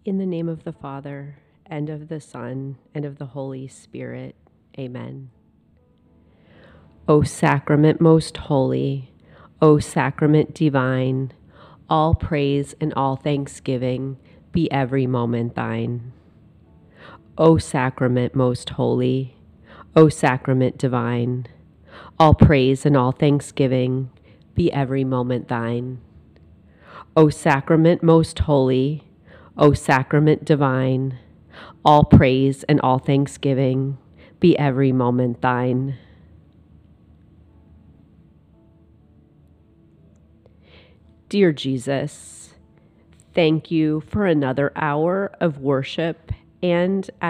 In the name of the Father, and of the Son, and of the Holy Spirit. Amen. O sacrament most holy, O sacrament divine, all praise and all thanksgiving be every moment thine. O sacrament most holy, O sacrament divine, all praise and all thanksgiving be every moment thine. O sacrament most holy, O sacrament divine, all praise and all thanksgiving be every moment thine. Dear Jesus, thank you for another hour of worship and